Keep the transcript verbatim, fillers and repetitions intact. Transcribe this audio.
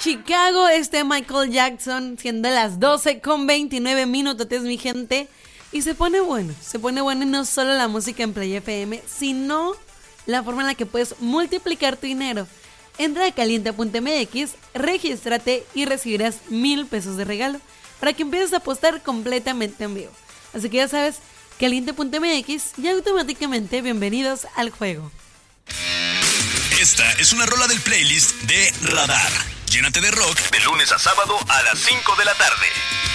Chicago, este Michael Jackson, siendo las doce con veintinueve minutos, mi gente. Y se pone bueno, se pone bueno y no solo la música en Play F M, sino la forma en la que puedes multiplicar tu dinero. Entra a caliente punto m x, regístrate y recibirás mil pesos de regalo para que empieces a apostar completamente en vivo. Así que ya sabes, caliente punto m x y automáticamente bienvenidos al juego. Esta es una rola del playlist de Radar. Llénate de rock de lunes a sábado a las cinco de la tarde.